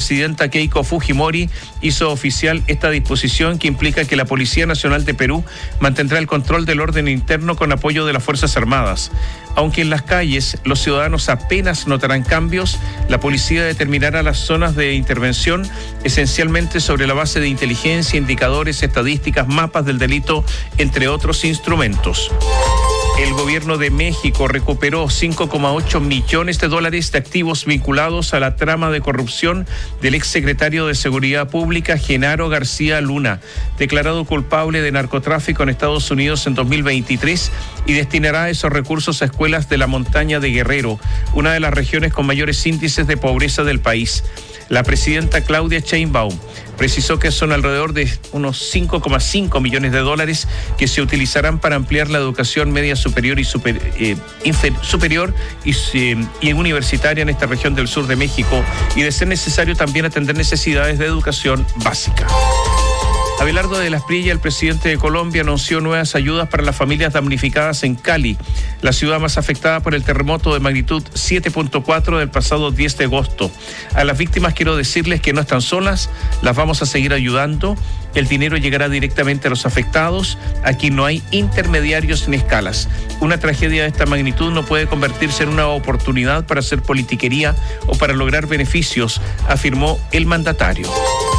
presidenta Keiko Fujimori hizo oficial esta disposición que implica que la Policía Nacional de Perú mantendrá el control del orden interno con apoyo de las Fuerzas Armadas. Aunque en las calles los ciudadanos apenas notarán cambios, la policía determinará las zonas de intervención esencialmente sobre la base de inteligencia, indicadores, estadísticas, mapas del delito, entre otros instrumentos. El gobierno de México recuperó $5,8 millones de activos vinculados a la trama de corrupción del exsecretario de Seguridad Pública, Genaro García Luna, declarado culpable de narcotráfico en Estados Unidos en 2023, y destinará esos recursos a escuelas de la montaña de Guerrero, una de las regiones con mayores índices de pobreza del país. La presidenta Claudia Sheinbaum precisó que son alrededor de unos $5,5 millones que se utilizarán para ampliar la educación media superior y superior y universitaria en esta región del sur de México, y de ser necesario también atender necesidades de educación básica. Abelardo de las Prilla, el presidente de Colombia, anunció nuevas ayudas para las familias damnificadas en Cali, la ciudad más afectada por el terremoto de magnitud 7.4 del pasado 10 de agosto. A las víctimas quiero decirles que no están solas, las vamos a seguir ayudando. El dinero llegará directamente a los afectados. Aquí no hay intermediarios ni escalas. Una tragedia de esta magnitud no puede convertirse en una oportunidad para hacer politiquería o para lograr beneficios, afirmó el mandatario.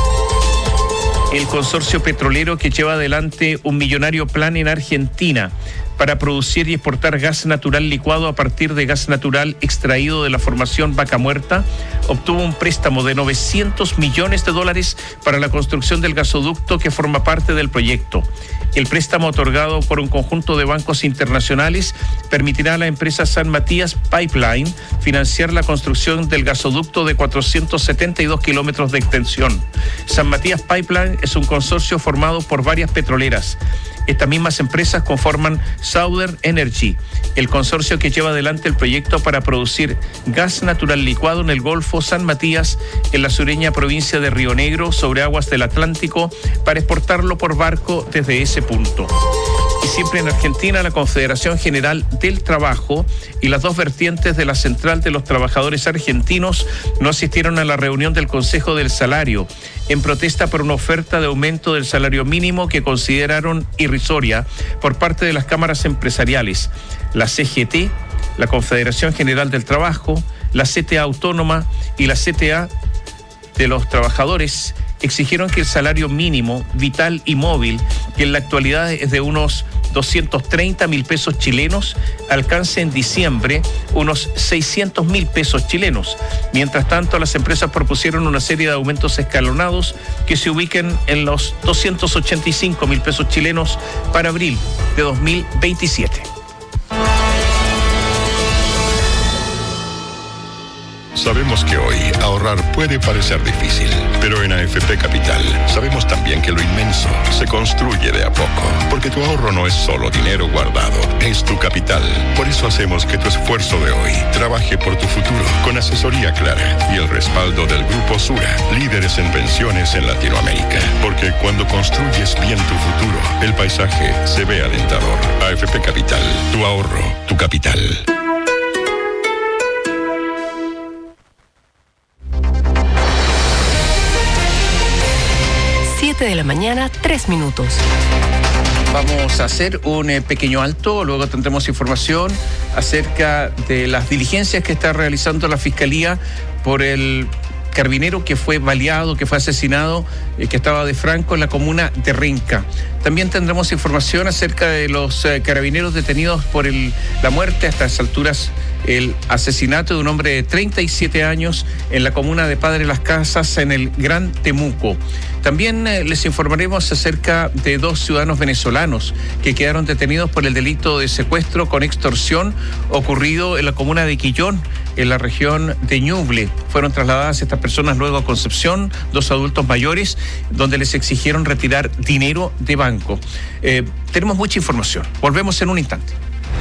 El consorcio petrolero, que lleva adelante un millonario plan en Argentina para producir y exportar gas natural licuado a partir de gas natural extraído de la formación Vaca Muerta, obtuvo un préstamo de $900 millones para la construcción del gasoducto que forma parte del proyecto. El préstamo, otorgado por un conjunto de bancos internacionales, permitirá a la empresa San Matías Pipeline financiar la construcción del gasoducto de 472 kilómetros de extensión. San Matías Pipeline es un consorcio formado por varias petroleras. Estas mismas empresas conforman Southern Energy, el consorcio que lleva adelante el proyecto para producir gas natural licuado en el Golfo San Matías, en la sureña provincia de Río Negro, sobre aguas del Atlántico, para exportarlo por barco desde ese punto. Y siempre en Argentina, la Confederación General del Trabajo y las dos vertientes de la Central de los Trabajadores Argentinos no asistieron a la reunión del Consejo del Salario en protesta por una oferta de aumento del salario mínimo que consideraron irrisoria por parte de las cámaras empresariales. La CGT, la Confederación General del Trabajo, la CTA Autónoma y la CTA de los Trabajadores exigieron que el salario mínimo vital y móvil, que en la actualidad es de unos 230.000 pesos chilenos, alcance en diciembre unos 600.000 pesos chilenos. Mientras tanto, las empresas propusieron una serie de aumentos escalonados que se ubiquen en los 285.000 pesos chilenos para abril de 2027. Sabemos que hoy ahorrar puede parecer difícil, pero en AFP Capital sabemos también que lo inmenso se construye de a poco, porque tu ahorro no es solo dinero guardado, es tu capital. Por eso hacemos que tu esfuerzo de hoy trabaje por tu futuro, con asesoría clara y el respaldo del Grupo Sura, líderes en pensiones en Latinoamérica. Porque cuando construyes bien tu futuro, el paisaje se ve alentador. AFP Capital, tu ahorro, tu capital. 7 de la mañana, 3 minutos. Vamos a hacer un pequeño alto, luego tendremos información acerca de las diligencias que está realizando la Fiscalía por el carabinero que fue baleado, que fue asesinado, que estaba de franco en la comuna de Renca. También tendremos información acerca de los carabineros detenidos por la muerte, a estas alturas el asesinato de un hombre de 37 años en la comuna de Padre Las Casas, en el Gran Temuco. También les informaremos acerca de 2 ciudadanos venezolanos que quedaron detenidos por el delito de secuestro con extorsión ocurrido en la comuna de Quillón, en la región de Ñuble. Fueron trasladadas estas personas luego a Concepción, 2 adultos mayores, donde les exigieron retirar dinero de banco. Tenemos mucha información. Volvemos en un instante.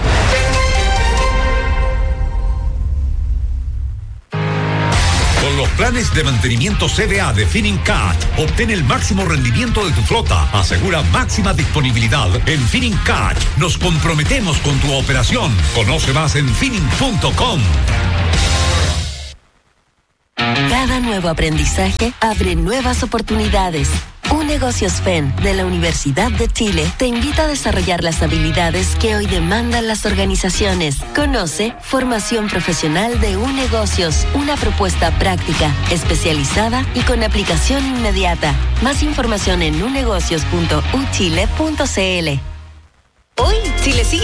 Con los planes de mantenimiento CDA de Finincat, obtén el máximo rendimiento de tu flota. Asegura máxima disponibilidad en Finincat. Nos comprometemos con tu operación. Conoce más en Finin.com. Cada Cada nuevo aprendizaje abre nuevas oportunidades. UNegocios FEN de la Universidad de Chile te invita a desarrollar las habilidades que hoy demandan las organizaciones. Conoce Formación Profesional de UNegocios, una propuesta práctica, especializada y con aplicación inmediata. Más información en unegocios.uchile.cl. Hoy Chile sigue